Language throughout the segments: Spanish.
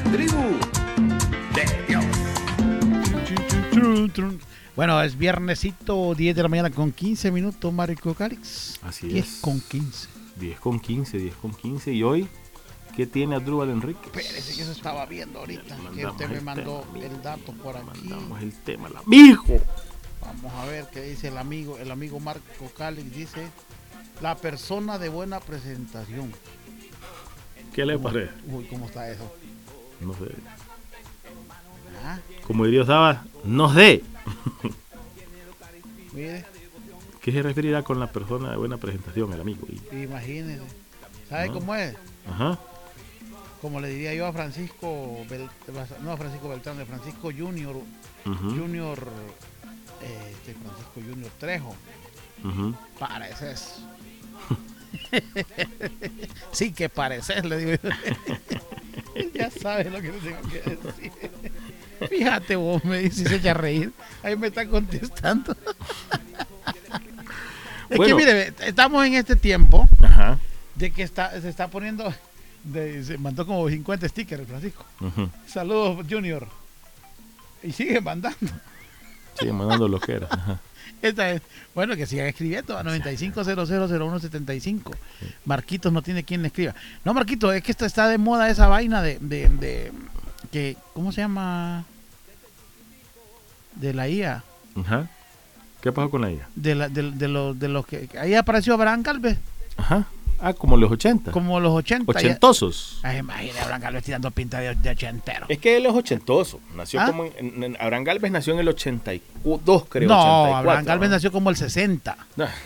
tribu de Dios. Bueno, es viernesito, 10 de la mañana con 15 minutos, Marco Calix. Así 10 es. con 15. 10 con 15. ¿Y hoy qué tiene Adrúbal Enrique? Espérese que eso estaba viendo ahorita. Que usted me mandó el dato por aquí. Mandamos el tema, el amigo. Vamos a ver qué dice el amigo Marco Calix. Dice, la persona de buena presentación. ¿Qué le parece? Uy, ¿cómo está eso? No sé. Ah, Como diría Saba, no sé. mire, ¿Qué se referirá con la persona de buena presentación, el amigo? imagínese. ¿Sabe cómo es? Ajá. Como le diría yo a Francisco, no a Francisco Beltrán, de Francisco Junior, Ujú, Francisco Junior Trejo. ujú. Pareces. Sí que pareces, le digo. Ya sabes lo que le tengo que decir. Fíjate vos, me dice, se echa a reír. Ahí me está contestando. Es Bueno. que mire, estamos en este tiempo Ajá. de que se está poniendo, se mandó como 50 stickers el Francisco. Ujú. Saludos, Junior. Y sigue mandando. Sí, mandando lo que era. Ajá. Esta es, bueno, que sigan escribiendo a 95000175. Marquitos no tiene quien le escriba. No, Marquito, es que está de moda esa vaina de que, ¿cómo se llama? De la IA. Ajá. ¿Qué pasó con la IA? De los que ahí apareció Abraham Galvez, Ajá. Ah, como los 80. como los 80. Ochentosos. Ay, imagínate, Abraham Galvez tirando pinta de ochentero. Es que él es ochentoso. Nació ¿Ah? como Abraham Galvez nació en el 82, creo. No, 84, Abraham Galvez ¿no? nació como el 60.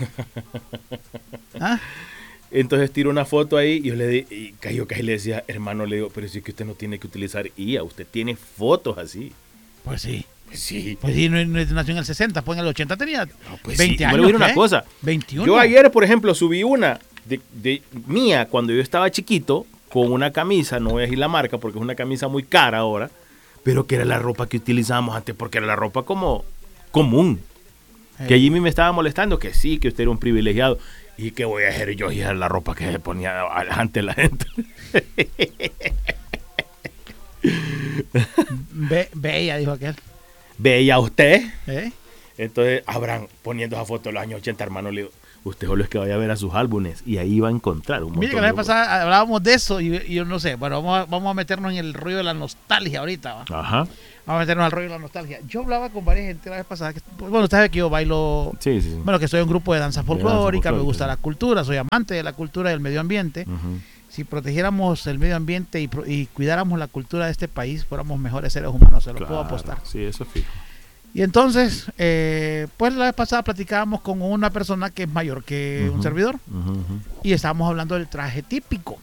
¿Ah? Entonces tiró una foto ahí y yo le di, y cayó que le decía, hermano, le digo, pero si es que usted no tiene que utilizar IA, usted tiene fotos así. Pues sí. Pues sí. Pues sí, no nació en el 60, pues en el 80 tenía No, pues 20 sí. años. Me voy a decir una ¿qué? cosa. 21. Yo ayer, por ejemplo, subí una de mía cuando yo estaba chiquito con una camisa, no voy a decir la marca porque es una camisa muy cara ahora, pero que era la ropa que utilizábamos antes porque era la ropa como común. Que Jimmy me estaba molestando, que sí, que usted era un privilegiado. ¿Y qué voy a hacer yo? Y era la ropa que se ponía antes la gente. Bella, dijo aquel. Veía usted. ¿Eh? Entonces, Abraham, poniendo esa foto de los años 80, hermano, le digo, usted solo es que vaya a ver a sus álbumes y ahí va a encontrar un montón. Mire que la vez pasada hablábamos de eso y yo no sé. Bueno, vamos a meternos en el rollo de la nostalgia ahorita, ¿va? Ajá. Vamos a meternos al rollo de la nostalgia. Yo hablaba con varias gente la vez pasada. Bueno, usted sabe que yo bailo. Sí, sí, sí. Bueno, que soy un grupo de danza folclórica, me folclórica, gusta sí. la cultura, soy amante de la cultura y del medio ambiente. Ujú. Si protegiéramos el medio ambiente y cuidáramos la cultura de este país, fuéramos mejores seres humanos, se lo puedo apostar. Sí, eso es fijo. Y entonces, pues la vez pasada platicábamos con una persona que es mayor que un Ujú. servidor Ujú, ujú. y estábamos hablando del traje típico.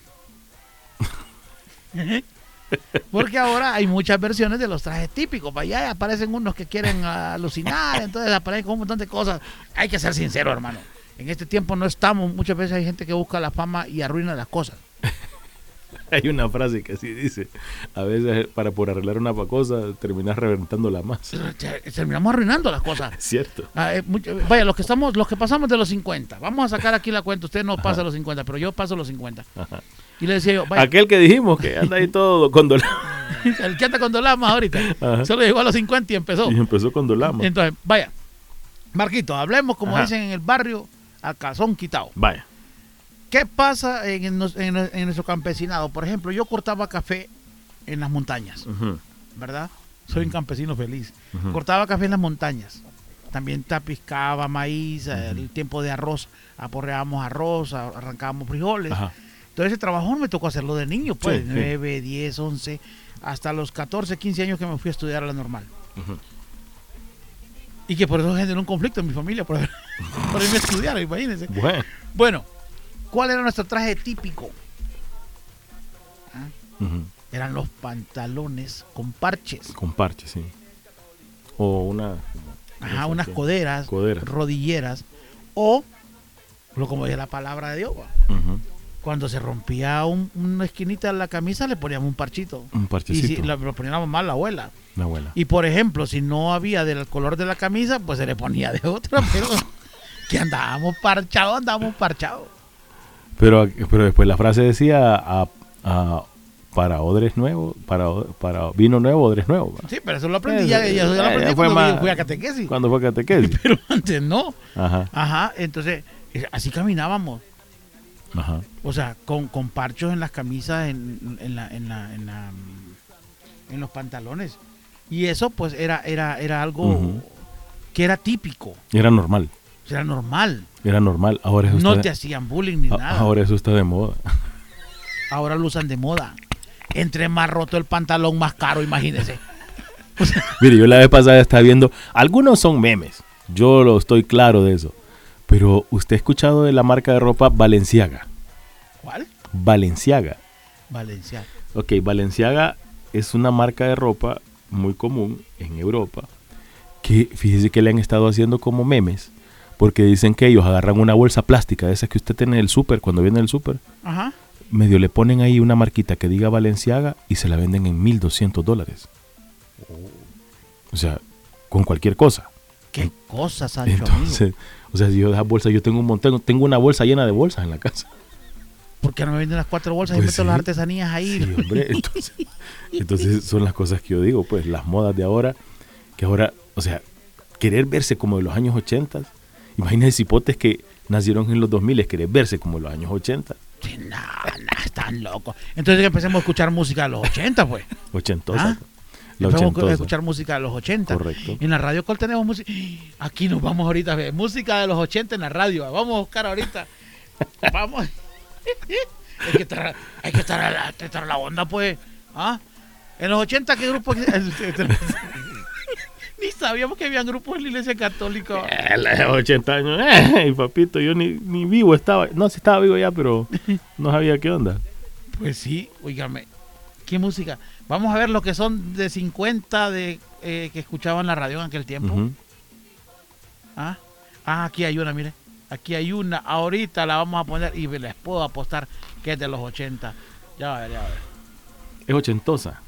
Porque ahora hay muchas versiones de los trajes típicos. Para allá aparecen unos que quieren alucinar, entonces aparecen con un montón de cosas. Hay que ser sincero, hermano. En este tiempo no estamos, muchas veces hay gente que busca la fama y arruina las cosas. Hay una frase que así dice, a veces por arreglar una cosa terminas reventándola más. Terminamos arruinando las cosas. Es cierto. Vaya, los que pasamos de los 50, vamos a sacar aquí la cuenta. Usted no pasa los 50, pero yo paso los 50. Ajá. Y le decía yo, vaya, Aquel que dijimos que anda ahí todo con dolama. el que anda con Dolama ahorita, Ajá. solo llegó a los 50 y empezó. Y empezó con dolama. Entonces, vaya, Marquito, hablemos como Ajá. dicen en el barrio, a calzón quitado. Vaya. ¿Qué pasa en nuestro campesinado? Por ejemplo, yo cortaba café en las montañas, Ujú, ¿verdad? Soy un campesino feliz. ujú. Cortaba café en las montañas. También tapiscaba maíz, el tiempo de arroz, aporreábamos arroz, arrancábamos frijoles. Ajá. Entonces ese trabajo me tocó hacerlo de niño, pues, Sí, sí. 9, 10, 11, hasta los 14, 15 años que me fui a estudiar a la normal. Ujú. Y que por eso generó un conflicto en mi familia, por irme a estudiar, imagínense. Bueno. Bueno, ¿cuál era nuestro traje típico? Ujú. Eran los pantalones con parches. Con parche, sí. O una... Ajá, eso, unas sí. coderas, Coderas. rodilleras, o, como dice la palabra de Dios, Ujú. cuando se rompía una esquinita de la camisa, le poníamos un parchito. Un Y parchecito. si lo poníamos mal la abuela. La abuela. Y por ejemplo, si no había del color de la camisa, pues se le ponía de otra, pero que andábamos parchados. Pero después la frase decía para odres nuevos, para vino nuevo, odres nuevos. ¿Va? Sí, pero eso lo aprendí ya lo aprendí fue cuando más- yo fui a catequesis. Cuando fue catequesis. Pero antes no. Ajá, Ajá, entonces, así caminábamos. ajá. O sea, con parchos en las camisas, en los pantalones. Y eso, pues, era algo Ujú. que era típico. Era normal, Era normal. era normal. Ahora eso No está, te hacían bullying ni nada. ahora eso está de moda. Ahora lo usan de moda. Entre más roto el pantalón, más caro, imagínese. Mire, yo la vez pasada estaba viendo, algunos son memes, yo lo estoy claro de eso, pero ¿usted ha escuchado de la marca de ropa Balenciaga? ¿Cuál? Balenciaga. Valencia. Ok, Balenciaga es una marca de ropa muy común en Europa, que fíjese que le han estado haciendo como memes, porque dicen que ellos agarran una bolsa plástica, de esas que usted tiene en el súper, cuando viene del súper, Ajá. medio le ponen ahí una marquita que diga Balenciaga y se la venden en $1,200. O sea, con cualquier cosa. Qué cosa, Sancho, amigo. Entonces, o sea, si yo esas bolsas, yo tengo un montón, tengo una bolsa llena de bolsas en la casa. ¿Por qué no me venden las 4 bolsas y Pues meto sí. las artesanías ahí? Sí, hombre, entonces son las cosas que yo digo, pues las modas de ahora, que ahora, o sea, querer verse como de los años 80, imagínense hipotes que nacieron en los 2000, querer verse como de los años 80, Sí, están locos. Entonces que empecemos a escuchar música de los 80, pues. 80, ¿Ah? la Empezamos a 80. escuchar música de los 80. Correcto. En la radio Col tenemos música. Aquí nos vamos ahorita a ver música de los 80 en la radio. Vamos a buscar ahorita. Vamos. Hay que estar a la onda, pues. ¿Ah? En los 80, ¿qué grupo? Ni sabíamos que habían grupos en la iglesia católica. Los 80 años, y papito, yo ni vivo estaba, no, sí estaba vivo ya, pero no sabía qué onda. Pues sí, oígame. ¿Qué música? Vamos a ver lo que son de 50 que escuchaban la radio en aquel tiempo. Ujú. Aquí hay una, mire. Aquí hay una. Ahorita la vamos a poner y les puedo apostar que es de los 80. Ya va a ver, ya va a ver. Es ochentosa.